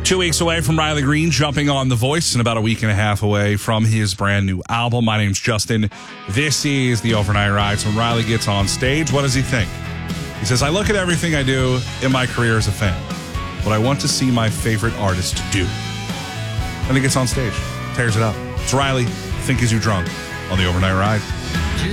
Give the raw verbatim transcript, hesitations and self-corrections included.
Two weeks away from Riley Green jumping on The Voice and about a week and a half away from his brand new album. My name's Justin. This is the Overnight Ride. So when Riley gets on stage, what does he think? He says, I look at everything I do in my career as a fan, what I want to see my favorite artist do. And he gets on stage, tears it up. It's Riley, Think Is You Drunk on the Overnight Ride.